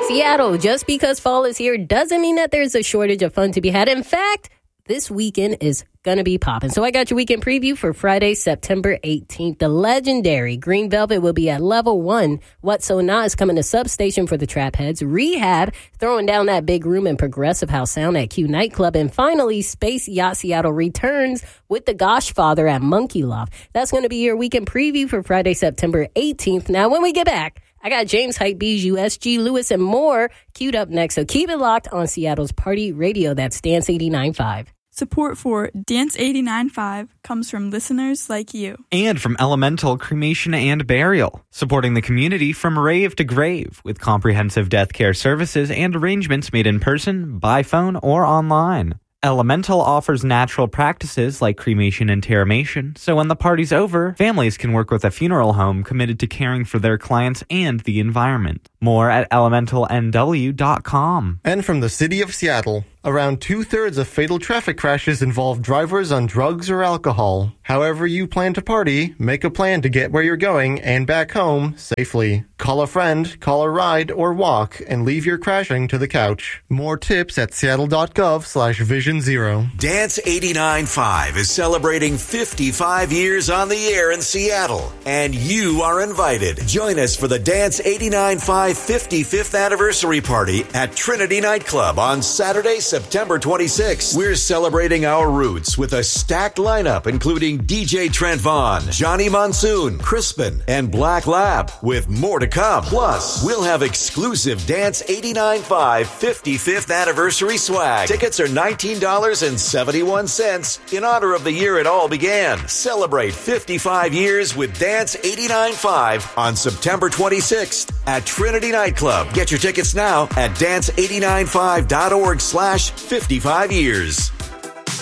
Seattle, just because fall is here doesn't mean that there's a shortage of fun to be had. In fact, this weekend is going to be popping. So I got your weekend preview for Friday, September 18th. The legendary Green Velvet will be at Level 1. What So Nah is coming to Substation for the Trap Heads. Rehab, throwing down that big room in Progressive House Sound at Q Nightclub. And finally, Space Yacht Seattle returns with the Gosh Father at Monkey Loft. That's going to be your weekend preview for Friday, September 18th. Now, when we get back, I got James Hype, Bijou, SG, Lewis, and more queued up next. So keep it locked on Seattle's Party Radio. That's Dance 89.5. Support for Dance 89.5 comes from listeners like you. And from Elemental Cremation and Burial, supporting the community from rave to grave with comprehensive death care services and arrangements made in person, by phone, or online. Elemental offers natural practices like cremation and terramation, so when the party's over, families can work with a funeral home committed to caring for their clients and the environment. More at elementalnw.com. And from the city of Seattle, around 2/3 of fatal traffic crashes involve drivers on drugs or alcohol. However you plan to party, make a plan to get where you're going and back home safely. Call a friend, call a ride, or walk, and leave your crashing to the couch. More tips at seattle.gov/vision0. Dance 89.5 is celebrating 55 years on the air in Seattle, and you are invited. Join us for the Dance 89.5 55th anniversary party at Trinity Nightclub on Saturday, September 26th. We're celebrating our roots with a stacked lineup including DJ Trent Vaughn, Johnny Monsoon, Crispin, and Black Lab, with more to come. Plus, we'll have exclusive Dance 89.5 55th anniversary swag. Tickets are $19.71 in honor of the year it all began. Celebrate 55 years with Dance 89.5 on September 26th at Trinity Nightclub. Get your tickets now at dance895.org/55 years.